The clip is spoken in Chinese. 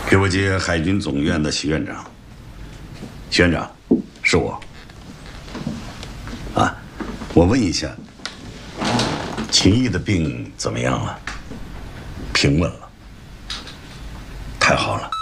给我接海军总院的徐院长。徐院长，是我。啊，我问一下，秦毅的病怎么样了？平稳了。太好了。